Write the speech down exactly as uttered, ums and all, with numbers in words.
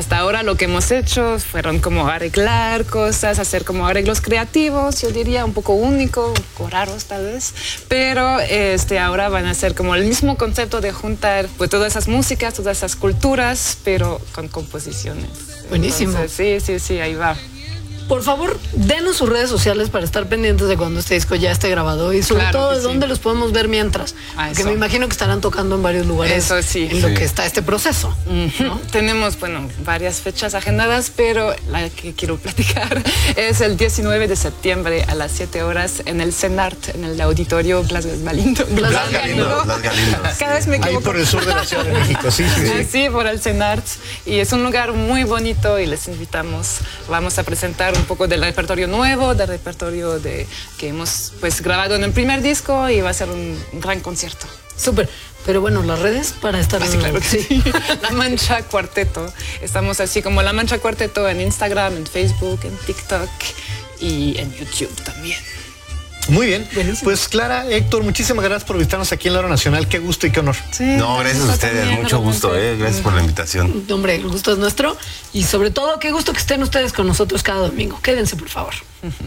hasta ahora lo que hemos hecho fueron como arreglar cosas, hacer como arreglos creativos, yo diría, un poco únicos, un poco raros tal vez, pero este, ahora van a ser como el mismo concepto de juntar pues, todas esas músicas, todas esas culturas, pero con composiciones. Buenísimo. Entonces, sí, sí, sí, ahí va. Por favor, denos sus redes sociales para estar pendientes de cuando este disco ya esté grabado y sobre Claro todo que de sí. dónde los podemos ver mientras. Ah, porque eso. me imagino que estarán tocando en varios lugares Eso sí. en lo Sí. que está este proceso. Uh-huh. ¿no? Tenemos, bueno, varias fechas agendadas, pero la que quiero platicar es el diecinueve de septiembre a las siete horas en el CENART, en el auditorio Blas Galindo. Blas Blas Galindo, Blas Galindo. Cada vez me Ahí equivoco. por el sur de la Ciudad de México, sí, sí, sí. Sí, por el CENART. Y es un lugar muy bonito y les invitamos. Vamos a presentar un poco del repertorio nuevo, del repertorio de, que hemos pues, grabado en el primer disco y va a ser un, un gran concierto. Súper. Pero bueno, las redes para estar... Ah, sí, claro que sí. La Mancha Cuarteto. Estamos así como La Mancha Cuarteto en Instagram, en Facebook, en TikTok y en YouTube también. Muy bien. Buenísimo. Pues Clara, Héctor, muchísimas gracias por visitarnos aquí en la Hora Nacional. Qué gusto y qué honor. Sí, No, gracias a ustedes, también, mucho gusto, realmente. eh, gracias por la invitación. Hombre, el gusto es nuestro y sobre todo qué gusto que estén ustedes con nosotros cada domingo. Quédense, por favor.